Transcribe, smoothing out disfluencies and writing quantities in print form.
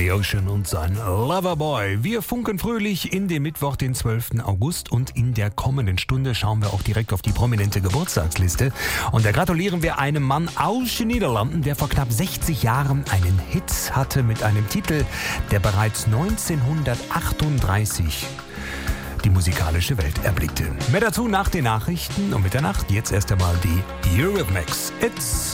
The Ocean und sein Loverboy. Wir funken fröhlich in den Mittwoch, den 12. August, und in der kommenden Stunde schauen wir auch direkt auf die prominente Geburtstagsliste. Und da gratulieren wir einem Mann aus den Niederlanden, der vor knapp 60 Jahren einen Hit hatte mit einem Titel, der bereits 1938 die musikalische Welt erblickte. Mehr dazu nach den Nachrichten und Mitternacht. Jetzt erst einmal die Eurythmics. It's